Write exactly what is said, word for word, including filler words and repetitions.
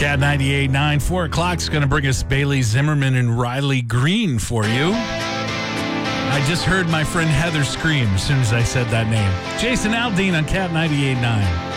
Cat ninety-eight point nine, four o'clock's going to bring us Bailey Zimmerman and Riley Green for you. I just heard my friend Heather scream as soon as I said that name. Jason Aldean on Cat ninety-eight point nine.